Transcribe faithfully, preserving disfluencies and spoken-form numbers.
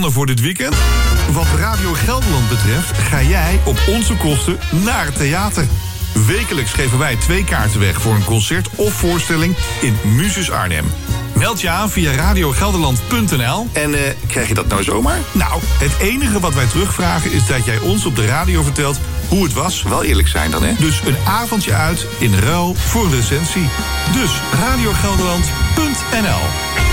plannen voor dit weekend? Wat Radio Gelderland betreft ga jij op onze kosten naar het theater. Wekelijks geven wij twee kaarten weg voor een concert of voorstelling in Muses Arnhem. Meld je aan via radio gelderland punt n l. En uh, krijg je dat nou zomaar? Nou, het enige wat wij terugvragen is dat jij ons op de radio vertelt hoe het was. Wel eerlijk zijn dan, hè? Dus een avondje uit in ruil voor een recensie. Dus radio gelderland punt n l.